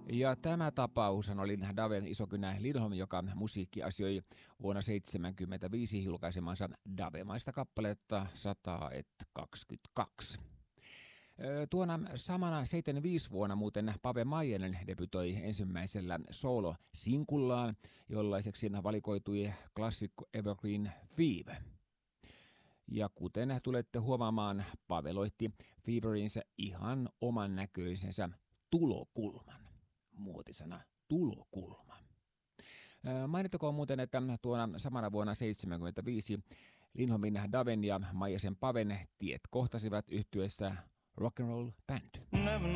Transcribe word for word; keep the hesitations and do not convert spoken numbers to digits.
Ja tämä tapaus oli Daven Isokynä Lindholm, joka musiikki asioi vuonna seitsemänkymmentäviisi julkaisemansa Davemaista kappaletta sata kaksikymmentäkaksi. Tuona samana seitsemänkymmentäviisi vuonna muuten Pave Maijanen debytoi ensimmäisellä solo-sinkullaan, jollaiseksi valikoitui klassikko Evergreen Fever. Ja kuten tulette huomaamaan, Pave loitti Feverinsä ihan oman näköisensä tulokulman. Muotisana tulokulma. Mainittakoon muuten, että tuona samana vuonna seitsemänkymmentäviisi Lindholmin Daven ja Maijasen Paven tiet kohtasivat yhtyeessä Rock and Roll Band. Never